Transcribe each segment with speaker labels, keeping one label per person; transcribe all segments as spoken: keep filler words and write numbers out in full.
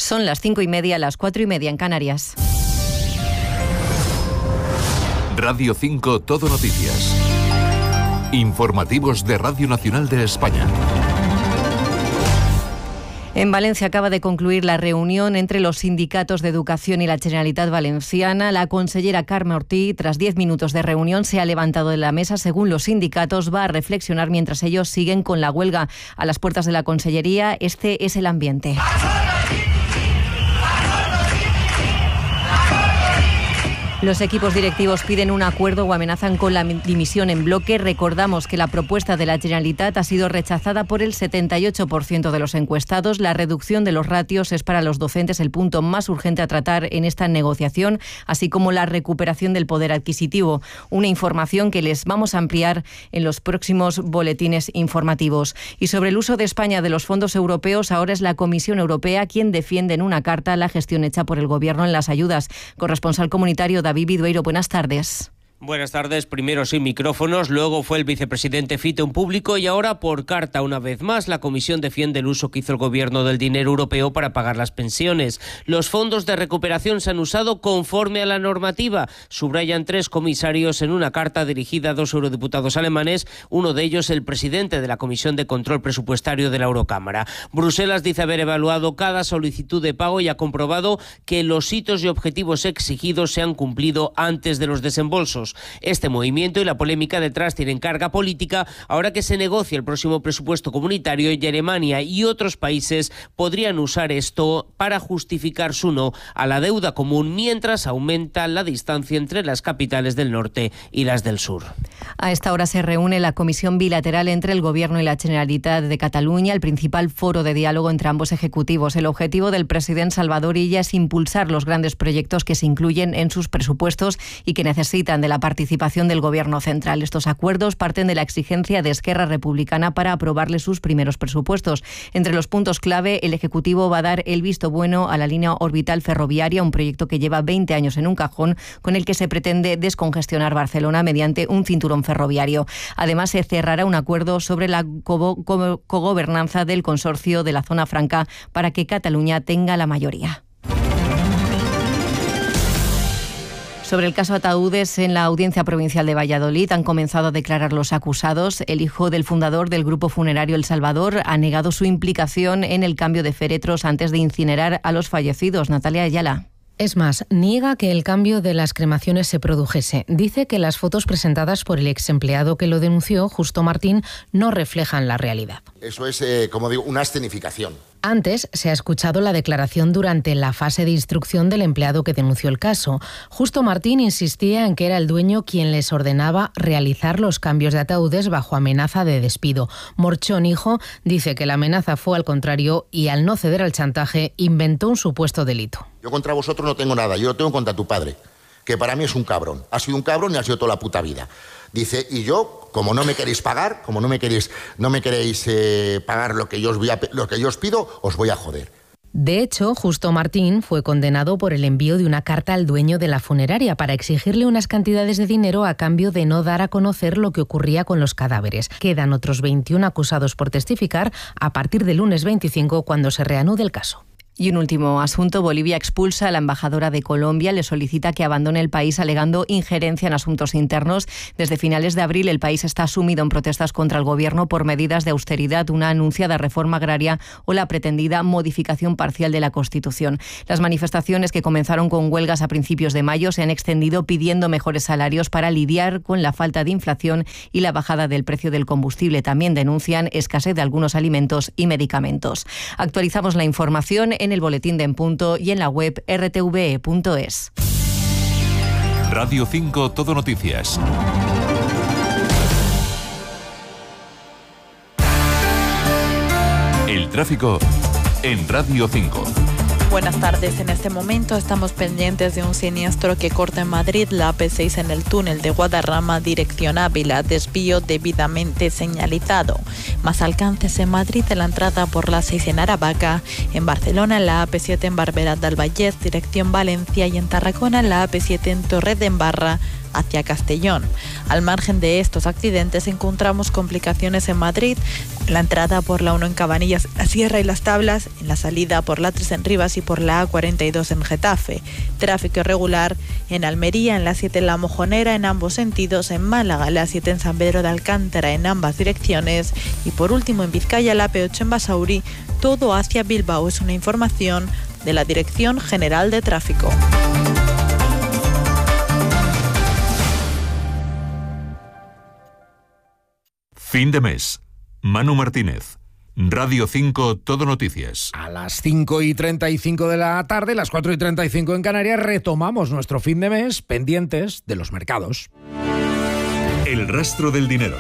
Speaker 1: Son las cinco y media, las cuatro y media en Canarias.
Speaker 2: Radio cinco Todo Noticias. Informativos de Radio Nacional de España.
Speaker 1: En Valencia acaba de concluir la reunión entre los sindicatos de educación y la Generalitat Valenciana. La consellera Carme Ortí, tras diez minutos de reunión, se ha levantado de la mesa. Según los sindicatos, va a reflexionar mientras ellos siguen con la huelga. A las puertas de la consellería, este es el ambiente. Los equipos directivos piden un acuerdo o amenazan con la dimisión en bloque. Recordamos que la propuesta de la Generalitat ha sido rechazada por el setenta y ocho por ciento de los encuestados. La reducción de los ratios es para los docentes el punto más urgente a tratar en esta negociación, así como la recuperación del poder adquisitivo. Una información que les vamos a ampliar en los próximos boletines informativos. Y sobre el uso de España de los fondos europeos, ahora es la Comisión Europea quien defiende en una carta la gestión hecha por el Gobierno en las ayudas. Corresponsal comunitario David Vidueiro, buenas tardes.
Speaker 3: Buenas tardes. Primero sin micrófonos, luego fue el vicepresidente Fito en público y ahora por carta una vez más la Comisión defiende el uso que hizo el Gobierno del dinero europeo para pagar las pensiones. Los fondos de recuperación se han usado conforme a la normativa, subrayan tres comisarios en una carta dirigida a dos eurodiputados alemanes, uno de ellos el presidente de la Comisión de Control Presupuestario de la Eurocámara. Bruselas dice haber evaluado cada solicitud de pago y ha comprobado que los hitos y objetivos exigidos se han cumplido antes de los desembolsos. Este movimiento y la polémica detrás tienen carga política ahora que se negocia el próximo presupuesto comunitario y Alemania y otros países podrían usar esto para justificar su no a la deuda común mientras aumenta la distancia entre las capitales del norte y las del sur.
Speaker 1: A esta hora se reúne la comisión bilateral entre el Gobierno y la Generalitat de Cataluña, el principal foro de diálogo entre ambos ejecutivos. El objetivo del presidente Salvador Illa es impulsar los grandes proyectos que se incluyen en sus presupuestos y que necesitan de la participación del Gobierno central. Estos acuerdos parten de la exigencia de Esquerra Republicana para aprobarle sus primeros presupuestos. Entre los puntos clave, el Ejecutivo va a dar el visto bueno a la línea orbital ferroviaria, un proyecto que lleva veinte años en un cajón, con el que se pretende descongestionar Barcelona mediante un cinturón ferroviario. Además, se cerrará un acuerdo sobre la cogobernanza del consorcio de la Zona Franca para que Cataluña tenga la mayoría. Sobre el caso Ataúdes, en la Audiencia Provincial de Valladolid han comenzado a declarar los acusados. El hijo del fundador del grupo funerario El Salvador ha negado su implicación en el cambio de féretros antes de incinerar a los fallecidos. Natalia Ayala.
Speaker 4: Es más, niega que el cambio de las cremaciones se produjese. Dice que las fotos presentadas por el ex empleado que lo denunció, Justo Martín, no reflejan la realidad.
Speaker 5: Eso es, eh, como digo, una escenificación.
Speaker 4: Antes se ha escuchado la declaración durante la fase de instrucción del empleado que denunció el caso. Justo Martín insistía en que era el dueño quien les ordenaba realizar los cambios de ataúdes bajo amenaza de despido. Morchón, hijo, dice que la amenaza fue al contrario y al no ceder al chantaje inventó un supuesto delito.
Speaker 5: Yo contra vosotros no tengo nada, yo lo tengo contra tu padre, que para mí es un cabrón. Ha sido un cabrón y ha sido toda la puta vida. Dice, y yo, como no me queréis pagar, como no me queréis, no me queréis eh, pagar lo que, yo os voy a, lo que yo os pido, os voy a joder.
Speaker 4: De hecho, Justo Martín fue condenado por el envío de una carta al dueño de la funeraria para exigirle unas cantidades de dinero a cambio de no dar a conocer lo que ocurría con los cadáveres. Quedan otros veintiuno acusados por testificar a partir del lunes veinticinco, cuando se reanude el caso.
Speaker 1: Y un último asunto, Bolivia expulsa a la embajadora de Colombia, le solicita que abandone el país alegando injerencia en asuntos internos. Desde finales de abril el país está sumido en protestas contra el gobierno por medidas de austeridad, una anunciada reforma agraria o la pretendida modificación parcial de la Constitución. Las manifestaciones, que comenzaron con huelgas a principios de mayo, se han extendido pidiendo mejores salarios para lidiar con la falta de inflación y la bajada del precio del combustible. También denuncian escasez de algunos alimentos y medicamentos. Actualizamos la información en en el boletín de En Punto y en la web r t v e punto es.
Speaker 2: Radio cinco Todo Noticias. El tráfico en Radio cinco.
Speaker 6: Buenas tardes. En este momento estamos pendientes de un siniestro que corta en Madrid la A P seis en el túnel de Guadarrama, dirección Ávila, desvío debidamente señalizado. Más alcances en Madrid en la entrada por la seis en Aravaca, en Barcelona en la A P siete en Barberá del Vallès, dirección Valencia, y en Tarragona en la A P siete en Torredembarra, hacia Castellón. Al margen de estos accidentes encontramos complicaciones en Madrid, en la entrada por la uno en Cabanillas, la Sierra y Las Tablas, en la salida por la tres en Rivas y por la A cuarenta y dos en Getafe. Tráfico irregular en Almería, en la siete en La Mojonera, en ambos sentidos, en Málaga, la siete en San Pedro de Alcántara, en ambas direcciones, y por último en Vizcaya, la P ocho en Basauri, todo hacia Bilbao. Es una información de la Dirección General de Tráfico.
Speaker 2: Fin de mes. Manu Martínez. Radio cinco Todo Noticias.
Speaker 7: A las cinco y treinta y cinco de la tarde, las cuatro y treinta y cinco en Canarias, retomamos nuestro fin de mes pendientes de los mercados.
Speaker 2: El rastro del dinero.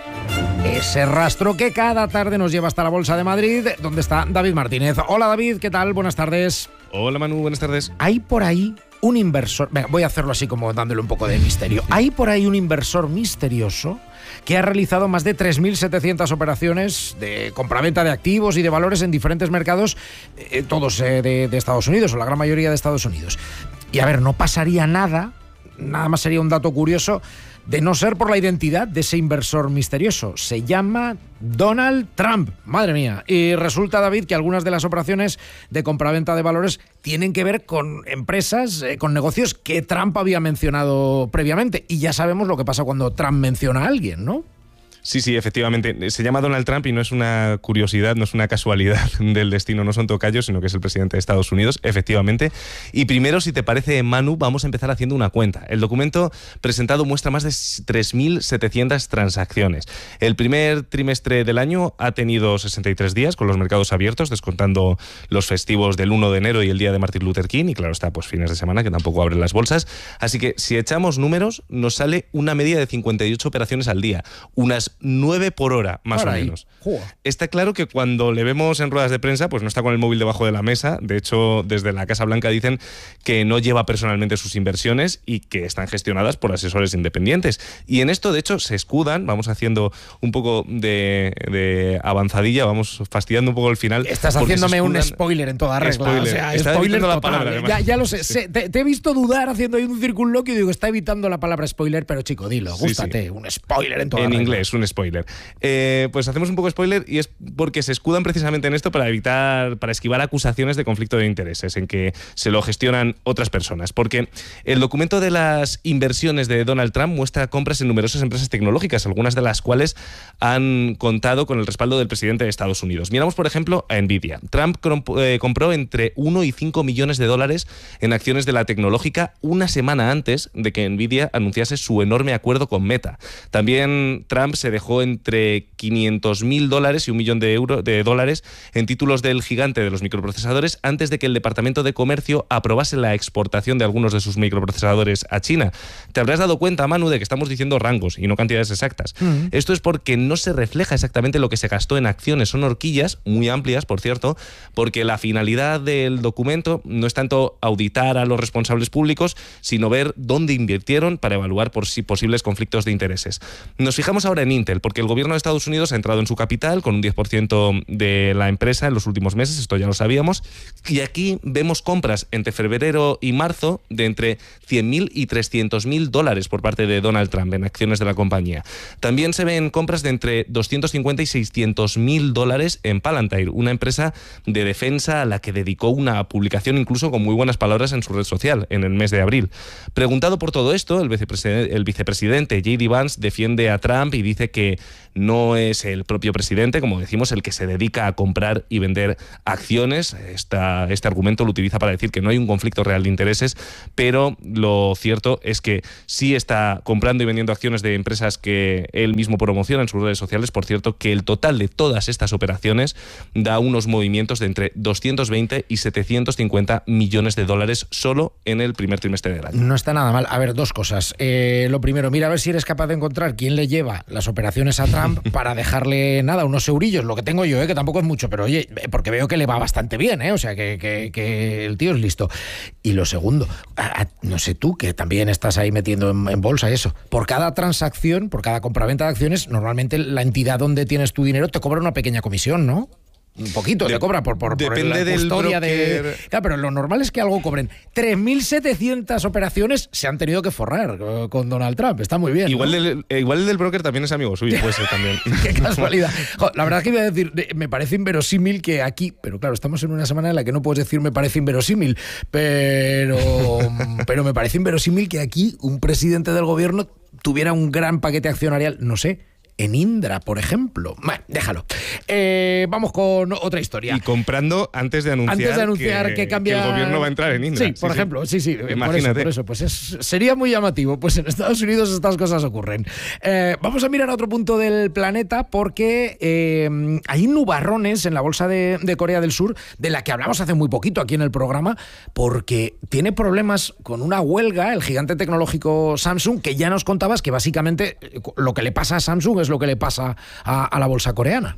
Speaker 7: Ese rastro que cada tarde nos lleva hasta la Bolsa de Madrid, donde está David Martínez. Hola David, ¿qué tal? Buenas tardes.
Speaker 8: Hola Manu, buenas tardes.
Speaker 7: Hay por ahí un inversor... Venga, voy a hacerlo así como dándole un poco de misterio. Hay por ahí un inversor misterioso que ha realizado más de tres mil setecientas operaciones de compraventa de activos y de valores en diferentes mercados, eh, todos eh, de, de Estados Unidos, o la gran mayoría de Estados Unidos. Y a ver, no pasaría nada, nada más sería un dato curioso, de no ser por la identidad de ese inversor misterioso. Se llama Donald Trump, madre mía. Y resulta, David, que algunas de las operaciones de compraventa de valores tienen que ver con empresas, eh, con negocios que Trump había mencionado previamente. Y ya sabemos lo que pasa cuando Trump menciona a alguien, ¿no?
Speaker 8: Sí, sí, efectivamente. Se llama Donald Trump y no es una curiosidad, no es una casualidad del destino, no son tocayos, sino que es el presidente de Estados Unidos, efectivamente. Y primero, si te parece, Manu, vamos a empezar haciendo una cuenta. El documento presentado muestra más de tres mil setecientas transacciones. El primer trimestre del año ha tenido sesenta y tres días con los mercados abiertos, descontando los festivos del uno de enero y el día de Martin Luther King, y claro está, pues fines de semana, que tampoco abren las bolsas. Así que si echamos números, nos sale una media de cincuenta y ocho operaciones al día, unas nueve por hora, más Para o menos. Ahí. Está claro que cuando le vemos en ruedas de prensa, pues no está con el móvil debajo de la mesa. De hecho, desde la Casa Blanca dicen que no lleva personalmente sus inversiones y que están gestionadas por asesores independientes. Y en esto, de hecho, se escudan, vamos haciendo un poco de, de avanzadilla, vamos fastidiando un poco el final.
Speaker 7: Estás haciéndome escudan... un spoiler en toda regla.
Speaker 8: Spoiler.
Speaker 7: O sea,
Speaker 8: está
Speaker 7: spoiler
Speaker 8: la
Speaker 7: total.
Speaker 8: Palabra,
Speaker 7: ya, ya lo sé. Sí. Te, te he visto dudar haciendo ahí un circunloquio y digo, está evitando la palabra spoiler, pero chico, dilo, gústate. Sí, sí. Un spoiler en toda
Speaker 8: En
Speaker 7: regla.
Speaker 8: inglés, un spoiler. Eh, pues hacemos un poco de spoiler y es porque se escudan precisamente en esto para evitar, para esquivar acusaciones de conflicto de intereses, en que se lo gestionan otras personas. Porque el documento de las inversiones de Donald Trump muestra compras en numerosas empresas tecnológicas, algunas de las cuales han contado con el respaldo del presidente de Estados Unidos. Miramos, por ejemplo, a Nvidia. Trump eh, compró entre uno y cinco millones de dólares en acciones de la tecnológica una semana antes de que Nvidia anunciase su enorme acuerdo con Meta. También Trump se dejó entre quinientos mil dólares y un millón de, euro, de dólares en títulos del gigante de los microprocesadores antes de que el Departamento de Comercio aprobase la exportación de algunos de sus microprocesadores a China. Te habrás dado cuenta, Manu, de que estamos diciendo rangos y no cantidades exactas. Mm. Esto es porque no se refleja exactamente lo que se gastó en acciones. Son horquillas muy amplias, por cierto, porque la finalidad del documento no es tanto auditar a los responsables públicos, sino ver dónde invirtieron para evaluar por si posibles conflictos de intereses. Nos fijamos ahora en Intel, porque el gobierno de Estados Unidos ha entrado en su capital con un diez por ciento de la empresa en los últimos meses, esto ya lo sabíamos, y aquí vemos compras entre febrero y marzo de entre cien mil y trescientos mil dólares por parte de Donald Trump en acciones de la compañía. También se ven compras de entre doscientos cincuenta y seiscientos mil dólares en Palantir, una empresa de defensa a la que dedicó una publicación incluso con muy buenas palabras en su red social en el mes de abril. Preguntado por todo esto, el vicepresidente, el vicepresidente J D Vance defiende a Trump y dice que no es el propio presidente, como decimos, el que se dedica a comprar y vender acciones. Esta, este argumento lo utiliza para decir que no hay un conflicto real de intereses, pero lo cierto es que sí está comprando y vendiendo acciones de empresas que él mismo promociona en sus redes sociales. Por cierto, que el total de todas estas operaciones da unos movimientos de entre doscientos veinte y setecientos cincuenta millones de dólares solo en el primer trimestre del año.
Speaker 7: No está nada mal. A ver, dos cosas. Eh, lo primero, mira a ver si eres capaz de encontrar quién le lleva las operaciones a Trump para dejarle, nada, unos eurillos, lo que tengo yo, ¿eh? Que tampoco es mucho, pero oye, porque veo que le va bastante bien, ¿eh? O sea, que, que, que el tío es listo. Y lo segundo, a, a, no sé tú, que también estás ahí metiendo en, en bolsa eso, por cada transacción, por cada compraventa de acciones, normalmente la entidad donde tienes tu dinero te cobra una pequeña comisión, ¿no? Un poquito
Speaker 8: de,
Speaker 7: te cobra por, por, por la custodia de... Claro, pero lo normal es que algo cobren. tres mil setecientas operaciones se han tenido que forrar con Donald Trump. Está muy bien.
Speaker 8: Igual,
Speaker 7: ¿no?
Speaker 8: del, igual el del broker también es amigo suyo, puede ser también.
Speaker 7: Qué casualidad. Jo, la verdad que iba a decir, me parece inverosímil que aquí, pero claro, estamos en una semana en la que no puedes decir me parece inverosímil, pero, pero me parece inverosímil que aquí un presidente del gobierno tuviera un gran paquete accionarial, no sé, en Indra, por ejemplo. Bueno, déjalo. Eh, vamos con otra historia.
Speaker 8: Y comprando antes de anunciar,
Speaker 7: antes de anunciar que,
Speaker 8: que,
Speaker 7: que,
Speaker 8: que el gobierno va a entrar en Indra.
Speaker 7: Sí, por sí, ejemplo. Sí, sí.
Speaker 8: Imagínate.
Speaker 7: Por eso, por eso. Pues es, sería muy llamativo. Pues en Estados Unidos estas cosas ocurren. Eh, vamos a mirar a otro punto del planeta porque eh, hay nubarrones en la bolsa de, de Corea del Sur, de la que hablamos hace muy poquito aquí en el programa, porque tiene problemas con una huelga, el gigante tecnológico Samsung, que ya nos contabas que básicamente lo que le pasa a Samsung es lo que le pasa a, a la bolsa coreana.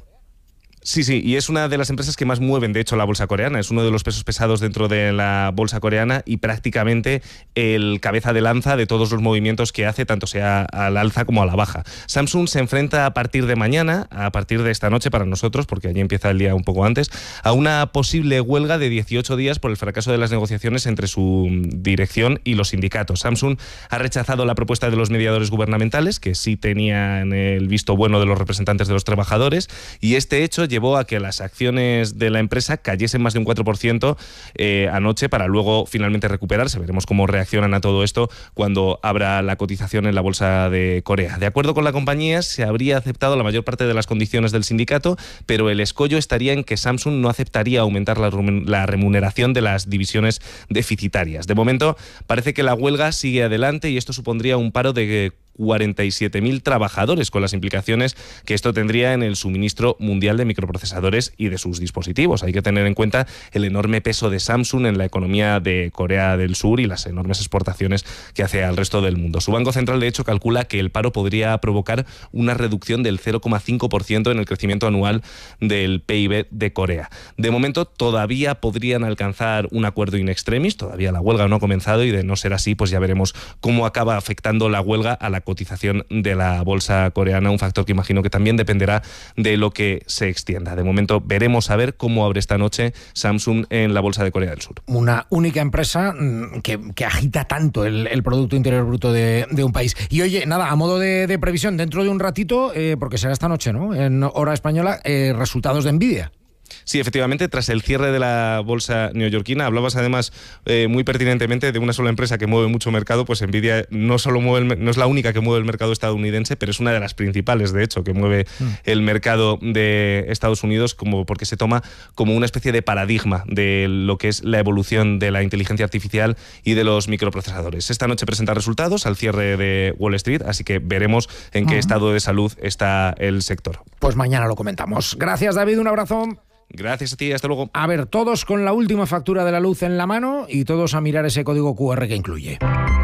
Speaker 8: Sí, sí, y es una de las empresas que más mueven, de hecho, la bolsa coreana. Es uno de los pesos pesados dentro de la bolsa coreana y prácticamente el cabeza de lanza de todos los movimientos que hace, tanto sea al alza como a la baja. Samsung se enfrenta a partir de mañana, a partir de esta noche para nosotros, porque allí empieza el día un poco antes, a una posible huelga de dieciocho días por el fracaso de las negociaciones entre su dirección y los sindicatos. Samsung ha rechazado la propuesta de los mediadores gubernamentales, que sí tenían el visto bueno de los representantes de los trabajadores, y este hecho llevó a que las acciones de la empresa cayesen más de un cuatro por ciento eh, anoche para luego finalmente recuperarse. Veremos cómo reaccionan a todo esto cuando abra la cotización en la bolsa de Corea. De acuerdo con la compañía, se habría aceptado la mayor parte de las condiciones del sindicato, pero el escollo estaría en que Samsung no aceptaría aumentar la, la remuneración de las divisiones deficitarias. De momento, parece que la huelga sigue adelante y esto supondría un paro de cuarenta y siete mil trabajadores, con las implicaciones que esto tendría en el suministro mundial de microprocesadores y de sus dispositivos. Hay que tener en cuenta el enorme peso de Samsung en la economía de Corea del Sur y las enormes exportaciones que hace al resto del mundo. Su Banco Central, de hecho, calcula que el paro podría provocar una reducción del cero coma cinco por ciento en el crecimiento anual del P I B de Corea. De momento, todavía podrían alcanzar un acuerdo in extremis, todavía la huelga no ha comenzado y de no ser así, pues ya veremos cómo acaba afectando la huelga a la cotización de la bolsa coreana, un factor que imagino que también dependerá de lo que se extienda. De momento veremos a ver cómo abre esta noche Samsung en la bolsa de Corea del Sur.
Speaker 7: Una única empresa que, que agita tanto el, el Producto Interior Bruto de, de un país. Y oye, nada, a modo de, de previsión, dentro de un ratito, eh, porque será esta noche, ¿no?, en hora española, eh, resultados de Nvidia.
Speaker 8: Sí, efectivamente, tras el cierre de la bolsa neoyorquina, hablabas además eh, muy pertinentemente de una sola empresa que mueve mucho mercado. Pues Nvidia no solo mueve el, no es la única que mueve el mercado estadounidense, pero es una de las principales, de hecho, que mueve mm. el mercado de Estados Unidos, como porque se toma como una especie de paradigma de lo que es la evolución de la inteligencia artificial y de los microprocesadores. Esta noche presenta resultados al cierre de Wall Street, así que veremos en qué uh-huh. estado de salud está el sector.
Speaker 7: Pues mañana lo comentamos. Gracias, David, un abrazo.
Speaker 8: Gracias a ti, hasta luego.
Speaker 7: A ver, todos con la última factura de la luz en la mano y todos a mirar ese código cu erre que incluye.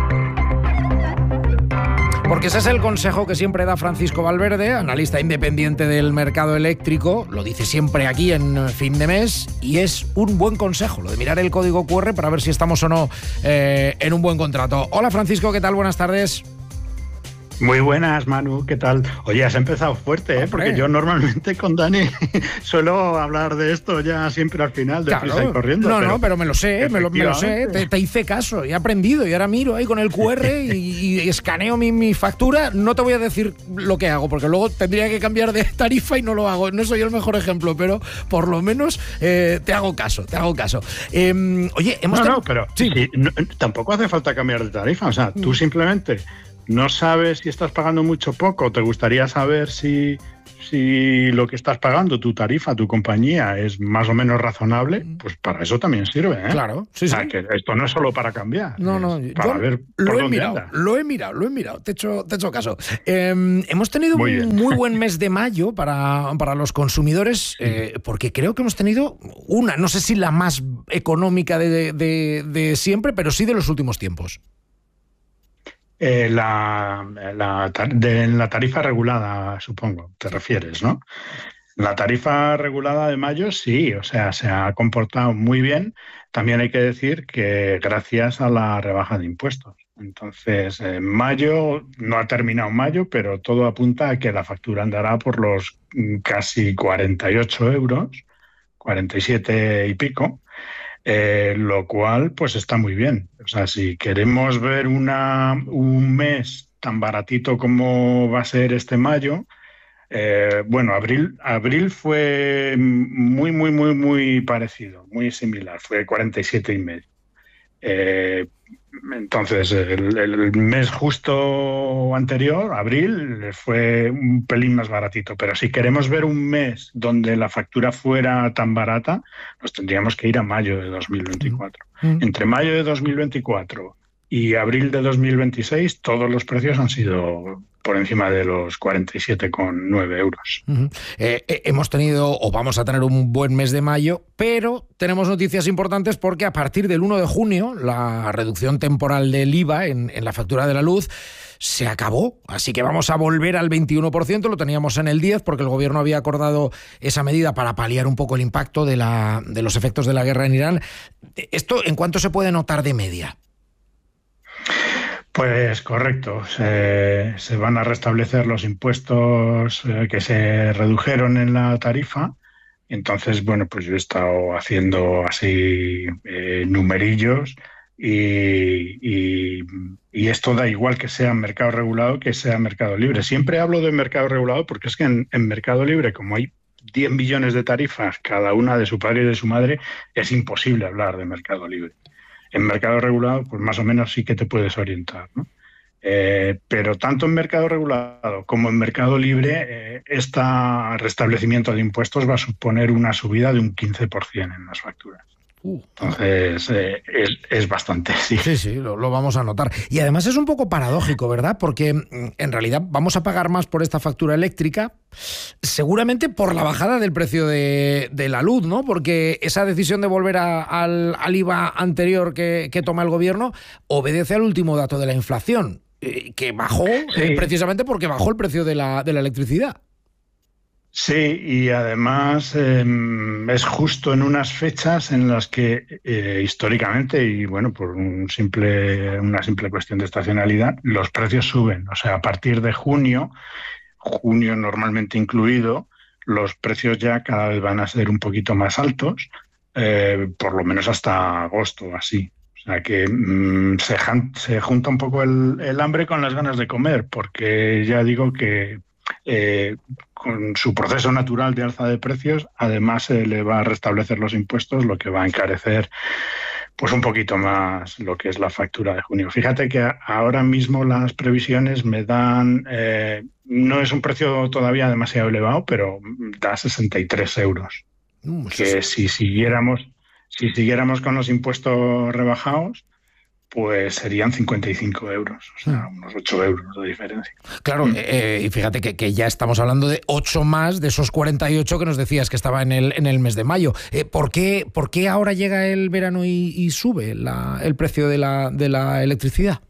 Speaker 7: Porque ese es el consejo que siempre da Francisco Valverde, analista independiente del mercado eléctrico, lo dice siempre aquí en Fin de Mes, y es un buen consejo, lo de mirar el código cu erre para ver si estamos o no eh, en un buen contrato. Hola Francisco, ¿qué tal? Buenas tardes.
Speaker 9: Muy buenas, Manu, ¿qué tal? Oye, has empezado fuerte, ¿eh? Porque yo normalmente con Dani suelo hablar de esto ya siempre al final, de prisa y corriendo.
Speaker 7: No,
Speaker 9: pero
Speaker 7: no, pero me lo sé, me lo, me lo sé, te, te hice caso, he aprendido y ahora miro ahí con el cu erre y, y escaneo mi, mi factura. No te voy a decir lo que hago, porque luego tendría que cambiar de tarifa y no lo hago. No soy el mejor ejemplo, pero por lo menos eh, te hago caso, te hago caso. Eh, oye, hemos...
Speaker 9: No,
Speaker 7: ten...
Speaker 9: no, pero sí. Sí, no, tampoco hace falta cambiar de tarifa, o sea, tú simplemente... no sabes si estás pagando mucho o poco, te gustaría saber si, si lo que estás pagando, tu tarifa, tu compañía, es más o menos razonable, pues para eso también sirve, ¿eh?
Speaker 7: Claro, sí,
Speaker 9: o sea,
Speaker 7: sí.
Speaker 9: que esto no es solo para cambiar.
Speaker 7: No, no,
Speaker 9: para
Speaker 7: yo
Speaker 9: ver
Speaker 7: lo
Speaker 9: por
Speaker 7: he
Speaker 9: dónde
Speaker 7: mirado,
Speaker 9: anda.
Speaker 7: lo he mirado, lo he mirado, te he hecho, te he hecho caso. Eh, hemos tenido
Speaker 9: muy
Speaker 7: un
Speaker 9: bien.
Speaker 7: muy buen mes de mayo para, para los consumidores, eh, porque creo que hemos tenido una, no sé si la más económica de, de, de siempre, pero sí de los últimos tiempos.
Speaker 9: Eh, la, la, de la tarifa regulada, supongo, te refieres, ¿no? La tarifa regulada de mayo sí, o sea, se ha comportado muy bien. También hay que decir que gracias a la rebaja de impuestos. Entonces, en mayo, no ha terminado mayo, pero todo apunta a que la factura andará por los casi cuarenta y ocho euros, cuarenta y siete y pico, eh, lo cual pues está muy bien. O sea, si queremos ver una, un mes tan baratito como va a ser este mayo, eh, bueno, abril, abril fue muy, muy, muy, muy parecido, muy similar, fue cuarenta y siete y medio. Eh, entonces, el, el mes justo anterior, abril, fue un pelín más baratito. Pero si queremos ver un mes donde la factura fuera tan barata, nos tendríamos que ir a mayo de dos mil veinticuatro. Mm. Entre mayo de dos mil veinticuatro y abril de dos mil veintiséis, todos los precios han sido por encima de los cuarenta y siete coma nueve euros.
Speaker 7: Uh-huh. Eh, eh, hemos tenido, o vamos a tener un buen mes de mayo, pero tenemos noticias importantes porque a partir del uno de junio, la reducción temporal del I V A en, en la factura de la luz se acabó, así que vamos a volver al veintiuno por ciento, lo teníamos en el diez por ciento porque el gobierno había acordado esa medida para paliar un poco el impacto de, la, de los efectos de la guerra en Irán. ¿Esto en cuánto se puede notar de media?
Speaker 9: Pues correcto, se, se van a restablecer los impuestos eh, que se redujeron en la tarifa. Entonces, bueno, pues yo he estado haciendo así eh, numerillos y, y, y esto da igual que sea mercado regulado que sea mercado libre. Siempre hablo de mercado regulado porque es que en, en mercado libre, como hay diez millones de tarifas, cada una de su padre y de su madre, es imposible hablar de mercado libre. En mercado regulado, pues más o menos sí que te puedes orientar, ¿no? Eh, pero tanto en mercado regulado como en mercado libre, eh, este restablecimiento de impuestos va a suponer una subida de un quince por ciento en las facturas. Uh, Entonces, eh, es, es bastante, sí.
Speaker 7: Sí, sí, lo, lo vamos a notar. Y además es un poco paradójico, ¿verdad? Porque en realidad vamos a pagar más por esta factura eléctrica, seguramente por la bajada del precio de, de la luz, ¿no? Porque esa decisión de volver a, al, al I V A anterior que, que toma el gobierno obedece al último dato de la inflación, eh, que bajó sí. eh, precisamente porque bajó el precio de la, de la electricidad.
Speaker 9: Sí, y además eh, es justo en unas fechas en las que eh, históricamente, y bueno, por un simple, una simple cuestión de estacionalidad, los precios suben. O sea, a partir de junio, junio normalmente incluido, los precios ya cada vez van a ser un poquito más altos, eh, por lo menos hasta agosto, así. O sea que mmm, se, se junta un poco el, el hambre con las ganas de comer, porque ya digo que Eh, con su proceso natural de alza de precios, además se le va a restablecer los impuestos, lo que va a encarecer pues un poquito más lo que es la factura de junio. Fíjate que ahora mismo las previsiones me dan, eh, no es un precio todavía demasiado elevado, pero da sesenta y tres euros. Mm, que si siguiéramos, si siguiéramos con los impuestos rebajados, pues serían cincuenta y cinco euros, o sea, unos ocho euros de diferencia.
Speaker 7: Claro, mm. eh, y fíjate que, que ya estamos hablando de ocho más de esos cuarenta y ocho que nos decías que estaba en el, en el mes de mayo. Eh, ¿por qué, ¿Por qué ahora llega el verano y, y sube la, el precio de la, de la electricidad?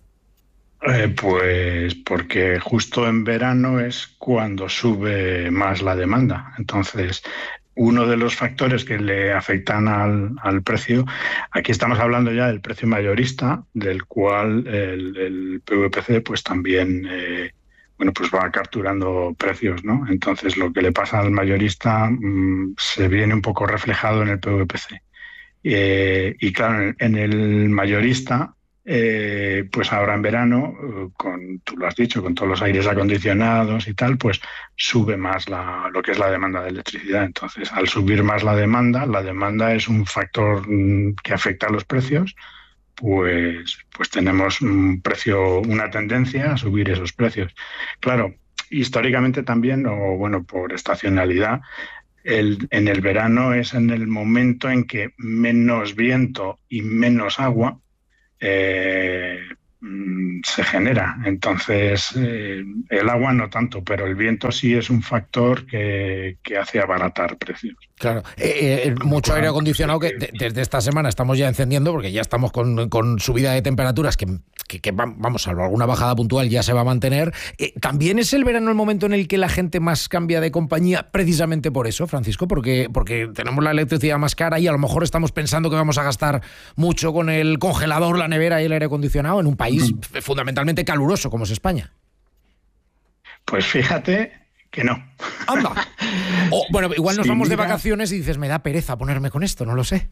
Speaker 9: Eh, pues porque justo en verano es cuando sube más la demanda. Entonces, uno de los factores que le afectan al, al precio, aquí estamos hablando ya del precio mayorista, del cual el, el P V P C pues también eh, bueno, pues va capturando precios, ¿no? Entonces lo que le pasa al mayorista mmm, se viene un poco reflejado en el P V P C. Eh, y claro, en el mayorista, Eh, pues ahora en verano, con, tú lo has dicho, con todos los aires acondicionados y tal, pues sube más la, lo que es la demanda de electricidad. Entonces, al subir más la demanda, la demanda es un factor que afecta a los precios, pues, pues tenemos un precio, una tendencia a subir esos precios. Claro, históricamente también, o bueno, por estacionalidad, el, en el verano es en el momento en que menos viento y menos agua Eh, se genera. Entonces, eh, el agua no tanto, pero el viento sí es un factor que, que hace abaratar precios.
Speaker 7: Claro, eh, eh, mucho aire acondicionado que de, desde esta semana estamos ya encendiendo porque ya estamos con, con subida de temperaturas que, que, que vamos, salvo alguna bajada puntual ya se va a mantener. Eh, ¿También es el verano el momento en el que la gente más cambia de compañía precisamente por eso, Francisco? Porque, porque tenemos la electricidad más cara y a lo mejor estamos pensando que vamos a gastar mucho con el congelador, la nevera y el aire acondicionado en un país mm. fundamentalmente caluroso como es España.
Speaker 9: Pues fíjate que no.
Speaker 7: ¡Anda! Oh, bueno, igual nos
Speaker 9: si
Speaker 7: vamos
Speaker 9: mira,
Speaker 7: de vacaciones y dices, me da pereza ponerme con esto, no lo sé.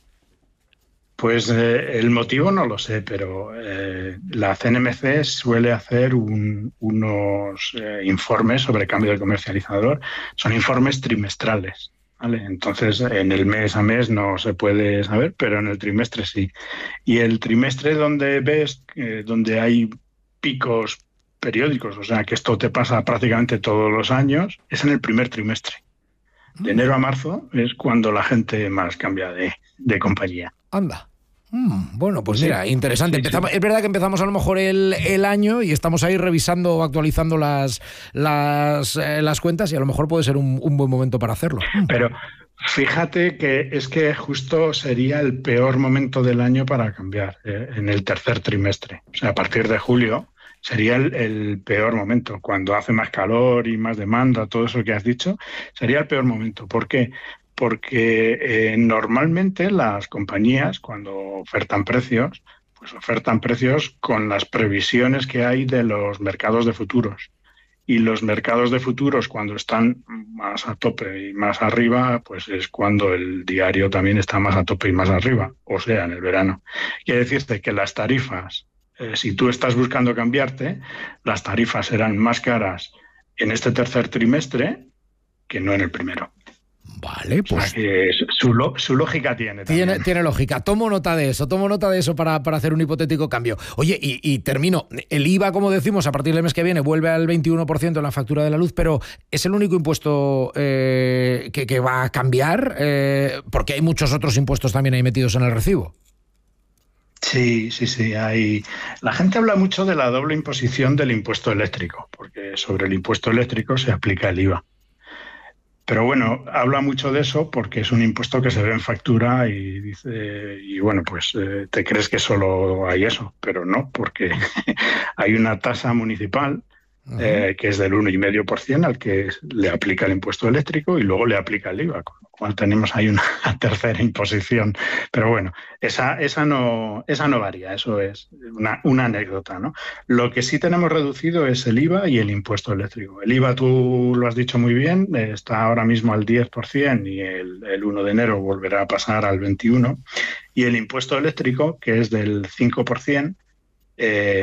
Speaker 9: Pues eh, el motivo no lo sé, pero eh, la C N M C suele hacer un, unos eh, informes sobre cambio de comercializador. Son informes trimestrales, ¿vale? Entonces, en el mes a mes no se puede saber, pero en el trimestre sí. Y el trimestre donde ves, eh, donde hay picos periódicos, o sea, que esto te pasa prácticamente todos los años, es en el primer trimestre. De enero a marzo es cuando la gente más cambia de, de compañía.
Speaker 7: Anda. Mm, bueno, pues mira,
Speaker 9: sí,
Speaker 7: interesante.
Speaker 9: sí,
Speaker 7: Empezamos,
Speaker 9: sí.
Speaker 7: Es verdad que empezamos a lo mejor el, el año y estamos ahí revisando o actualizando las, las, eh, las cuentas y a lo mejor puede ser un, un buen momento para hacerlo.
Speaker 9: Pero fíjate que es que justo sería el peor momento del año para cambiar, eh, en el tercer trimestre. O sea, a partir de julio sería el, el peor momento. Cuando hace más calor y más demanda, todo eso que has dicho, sería el peor momento. ¿Por qué? Porque eh, normalmente las compañías, cuando ofertan precios, pues ofertan precios con las previsiones que hay de los mercados de futuros. Y los mercados de futuros, cuando están más a tope y más arriba, pues es cuando el diario también está más a tope y más arriba, o sea, en el verano. Quiere decirte que las tarifas, eh, si tú estás buscando cambiarte, las tarifas serán más caras en este tercer trimestre que no en el primero.
Speaker 7: Vale, pues...
Speaker 9: O sea, que su, su lógica tiene también.
Speaker 7: Tiene, tiene lógica. Tomo nota de eso, tomo nota de eso para, para hacer un hipotético cambio. Oye, y, y termino. El I V A, como decimos, a partir del mes que viene vuelve al veintiuno por ciento en la factura de la luz, pero ¿es el único impuesto eh, que, que va a cambiar? Eh, porque hay muchos otros impuestos también ahí metidos en el recibo.
Speaker 9: Sí, sí, sí. Hay... La gente habla mucho de la doble imposición del impuesto eléctrico, porque sobre el impuesto eléctrico se aplica el I V A. Pero bueno, habla mucho de eso porque es un impuesto que se ve en factura y dice, y bueno, pues eh, te crees que solo hay eso, pero no, porque hay una tasa municipal eh, que es del uno coma cinco por ciento al que le aplica el impuesto eléctrico y luego le aplica el I V A, con lo cual tenemos ahí una tercera imposición. Pero bueno, esa, esa, no, esa no varía, eso es una, una anécdota, ¿no? Lo que sí tenemos reducido es el I V A y el impuesto eléctrico. El I V A, tú lo has dicho muy bien, está ahora mismo al diez por ciento y el, el uno de enero volverá a pasar al veintiuno por ciento. Y el impuesto eléctrico, que es del cinco por ciento, eh,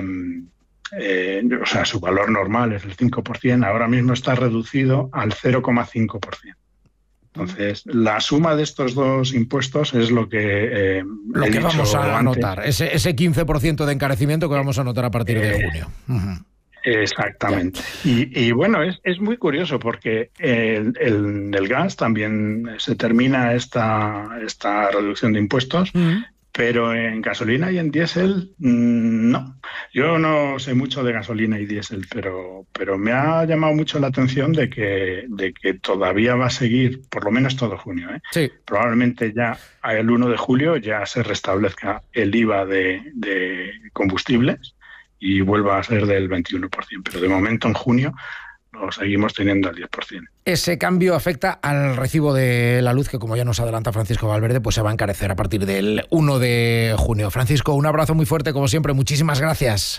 Speaker 9: Eh, o sea, su valor normal es el cinco por ciento, ahora mismo está reducido al cero coma cinco por ciento. Entonces, la suma de estos dos impuestos es lo que eh,
Speaker 7: Lo
Speaker 9: he
Speaker 7: que
Speaker 9: dicho
Speaker 7: vamos a
Speaker 9: antes.
Speaker 7: notar, ese, ese quince por ciento de encarecimiento que vamos a notar a partir de junio. Uh-huh.
Speaker 9: Exactamente. Y, y bueno, es, es muy curioso porque el, el, el gas también se termina esta, esta reducción de impuestos, uh-huh. Pero en gasolina y en diésel, mmm, no. Yo no sé mucho de gasolina y diésel, pero, pero me ha llamado mucho la atención de que, de que todavía va a seguir, por lo menos todo junio, ¿eh?
Speaker 7: Sí.
Speaker 9: Probablemente ya el uno de julio ya se restablezca el I V A de, de combustibles y vuelva a ser del veintiuno por ciento. Pero de momento en junio lo seguimos teniendo al diez por ciento.
Speaker 7: Ese cambio afecta al recibo de la luz que, como ya nos adelanta Francisco Valverde, pues se va a encarecer a partir del uno de junio. Francisco, un abrazo muy fuerte, como siempre. Muchísimas gracias.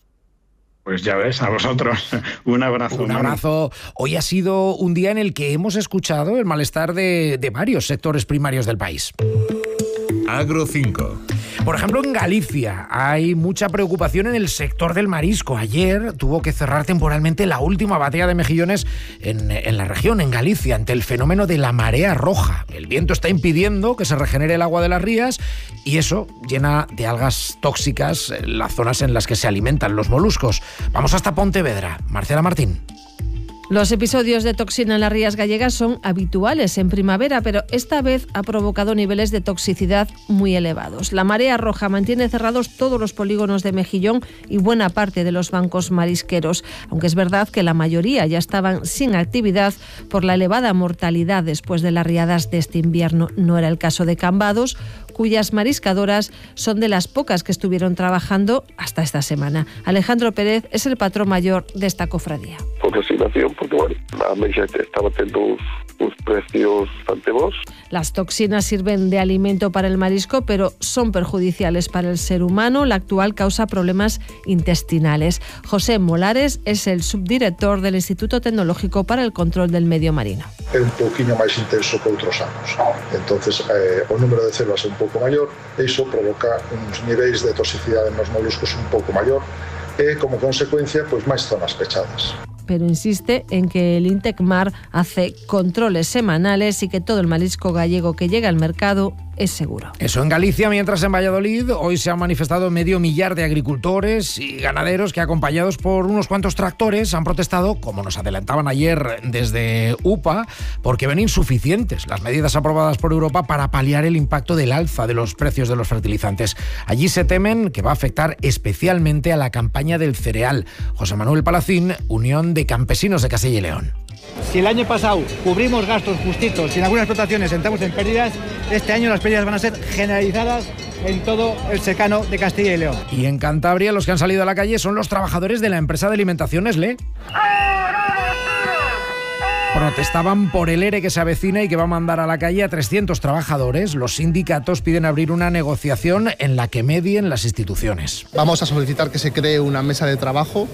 Speaker 9: Pues ya ves, a vosotros. Un abrazo.
Speaker 7: Un abrazo. Hoy ha sido un día en el que hemos escuchado el malestar de, de varios sectores primarios del país.
Speaker 2: Agro cinco.
Speaker 7: Por ejemplo, en Galicia hay mucha preocupación en el sector del marisco. Ayer tuvo que cerrar temporalmente la última batea de mejillones en, en la región, en Galicia, ante el fenómeno de la marea roja. El viento está impidiendo que se regenere el agua de las rías y eso llena de algas tóxicas las zonas en las que se alimentan los moluscos. Vamos hasta Pontevedra. Marcela Martín.
Speaker 10: Los episodios de toxina en las rías gallegas son habituales en primavera, pero esta vez ha provocado niveles de toxicidad muy elevados. La marea roja mantiene cerrados todos los polígonos de mejillón y buena parte de los bancos marisqueros, aunque es verdad que la mayoría ya estaban sin actividad por la elevada mortalidad después de las riadas de este invierno. No era el caso de Cambados, cuyas mariscadoras son de las pocas que estuvieron trabajando hasta esta semana. Alejandro Pérez es el patrón mayor de esta cofradía.
Speaker 11: por resignación, porque bueno, a América estaba teniendo unos, unos precios bastante bons.
Speaker 10: Las toxinas sirven de alimento para el marisco, pero son perjudiciales para el ser humano. La actual causa problemas intestinales. José Molares es el subdirector del Instituto Tecnológico para el Control del Medio Marino.
Speaker 12: É un pouquiño máis intenso que outros anos. Entonces, eh, o número de células é un pouco maior, e iso provoca uns niveis de toxicidade nos moluscos un pouco maior, e como consecuencia, pois máis zonas pechadas.
Speaker 10: Pero insiste en que el Intecmar hace controles semanales y que todo el marisco gallego que llega al mercado es seguro.
Speaker 7: Eso en Galicia, mientras en Valladolid hoy se han manifestado medio millar de agricultores y ganaderos que, acompañados por unos cuantos tractores, han protestado, como nos adelantaban ayer desde U P A, porque ven insuficientes las medidas aprobadas por Europa para paliar el impacto del alza de los precios de los fertilizantes. Allí se temen que va a afectar especialmente a la campaña del cereal. José Manuel Palacín, Unión de Campesinos de Castilla y León.
Speaker 13: Si el año pasado cubrimos gastos justitos y en algunas explotaciones entramos en pérdidas, este año las pérdidas van a ser generalizadas en todo el secano de Castilla y León.
Speaker 7: Y en Cantabria los que han salido a la calle son los trabajadores de la empresa de alimentación Nestlé. Protestaban por el ERE que se avecina y que va a mandar a la calle a trescientos trabajadores. Los sindicatos piden abrir una negociación en la que medien las instituciones.
Speaker 14: Vamos a solicitar que se cree una mesa de trabajo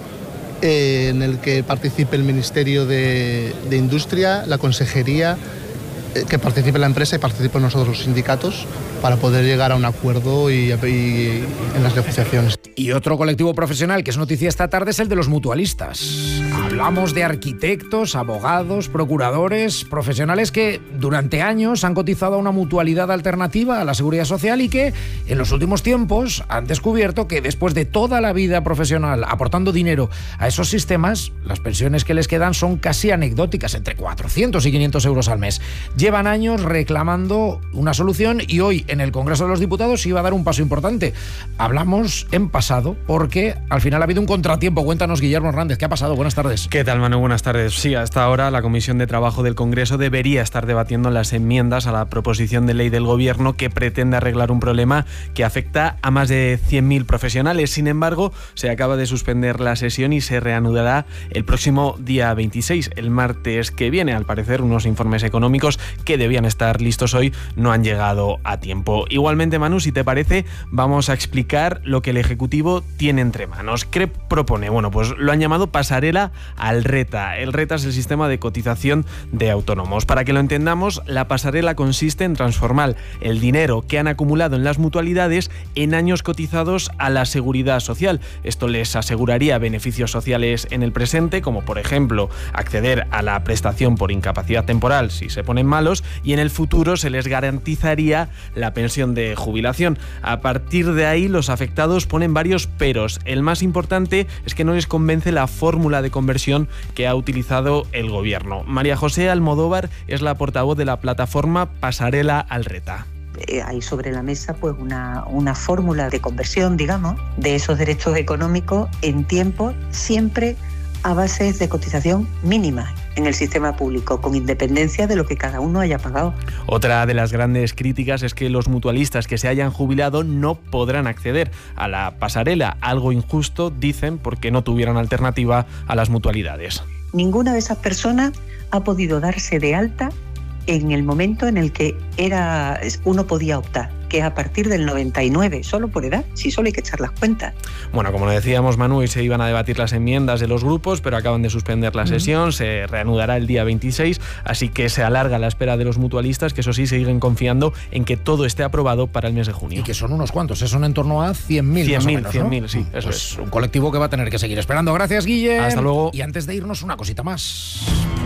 Speaker 14: eh, en el que participe el Ministerio de, de Industria, la Consejería, eh, que participe la empresa y participen nosotros los sindicatos para poder llegar a un acuerdo y, y en las negociaciones.
Speaker 7: Y otro colectivo profesional que es noticia esta tarde es el de los mutualistas. Hablamos de arquitectos, abogados, procuradores, profesionales que durante años han cotizado a una mutualidad alternativa a la Seguridad Social y que en los últimos tiempos han descubierto que después de toda la vida profesional aportando dinero a esos sistemas, las pensiones que les quedan son casi anecdóticas, entre cuatrocientos y quinientos euros al mes. Llevan años reclamando una solución y hoy en el Congreso de los Diputados iba a dar un paso importante. Hablamos en pasado porque al final ha habido un contratiempo. Cuéntanos, Guillermo Hernández, ¿qué ha pasado? Buenas tardes.
Speaker 15: ¿Qué tal, Manu? Buenas tardes. Sí, hasta ahora la Comisión de Trabajo del Congreso debería estar debatiendo las enmiendas a la proposición de ley del Gobierno que pretende arreglar un problema que afecta a más de cien mil profesionales. Sin embargo, se acaba de suspender la sesión y se reanudará el próximo día veintiséis, el martes que viene. Al parecer, unos informes económicos que debían estar listos hoy no han llegado a tiempo. Igualmente, Manu, si te parece, vamos a explicar lo que el Ejecutivo tiene entre manos. ¿Qué propone? Bueno, pues lo han llamado pasarela al RETA. El RETA es el sistema de cotización de autónomos. Para que lo entendamos, la pasarela consiste en transformar el dinero que han acumulado en las mutualidades en años cotizados a la Seguridad Social. Esto les aseguraría beneficios sociales en el presente, como por ejemplo acceder a la prestación por incapacidad temporal si se ponen malos, y en el futuro se les garantizaría la pensión de jubilación. A partir de ahí, los afectados ponen varios peros. El más importante es que no les convence la fórmula de conversión que ha utilizado el Gobierno. María José Almodóvar es la portavoz de la plataforma Pasarela al RETA.
Speaker 16: Hay sobre la mesa pues una, una fórmula de conversión, digamos, de esos derechos económicos en tiempo, siempre a bases de cotización mínima en el sistema público, con independencia de lo que cada uno haya pagado.
Speaker 15: Otra de las grandes críticas es que los mutualistas que se hayan jubilado no podrán acceder a la pasarela, algo injusto, dicen, porque no tuvieran alternativa a las mutualidades.
Speaker 16: Ninguna de esas personas ha podido darse de alta en el momento en el que era uno podía optar, que es a partir del noventa y nueve, solo por edad, si solo hay que echar las cuentas.
Speaker 15: Bueno, como decíamos, Manu, hoy se iban a debatir las enmiendas de los grupos, pero acaban de suspender la sesión, uh-huh. Se reanudará el día veintiséis, así que se alarga la espera de los mutualistas, que eso sí, siguen confiando en que todo esté aprobado para el mes de junio.
Speaker 7: Y que son unos cuantos, son en torno a cien mil más o menos, ¿no?
Speaker 15: cien mil, sí, eso
Speaker 7: pues
Speaker 15: es.
Speaker 7: Un colectivo que va a tener que seguir esperando. Gracias, Guille.
Speaker 15: Hasta luego.
Speaker 7: Y antes de irnos, una cosita más.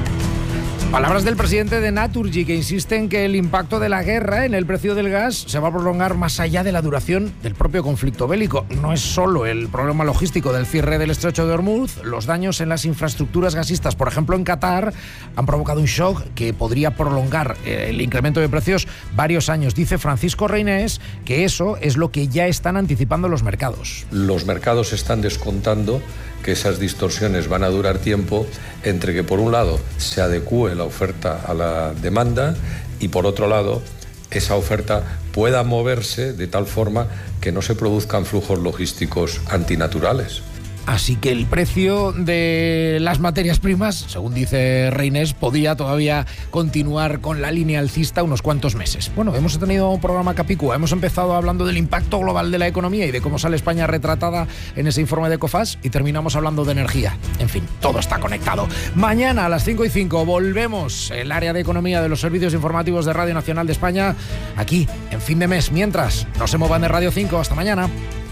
Speaker 7: Palabras del presidente de Naturgy, que insiste en que el impacto de la guerra en el precio del gas se va a prolongar más allá de la duración del propio conflicto bélico. No es solo el problema logístico del cierre del estrecho de Hormuz, los daños en las infraestructuras gasistas, por ejemplo en Qatar, han provocado un shock que podría prolongar el incremento de precios varios años. Dice Francisco Reinés que eso es lo que ya están anticipando los mercados.
Speaker 17: Los mercados están descontando que esas distorsiones van a durar tiempo entre que por un lado se adecúe la oferta a la demanda y por otro lado esa oferta pueda moverse de tal forma que no se produzcan flujos logísticos antinaturales.
Speaker 7: Así que el precio de las materias primas, según dice Reynés, podía todavía continuar con la línea alcista unos cuantos meses. Bueno, hemos tenido un programa capicúa, hemos empezado hablando del impacto global de la economía y de cómo sale España retratada en ese informe de COFAS y terminamos hablando de energía. En fin, todo está conectado. Mañana a las cinco y cinco volvemos el área de economía de los servicios informativos de Radio Nacional de España aquí en Fin de Mes. Mientras, no se muevan de Radio cinco. Hasta mañana.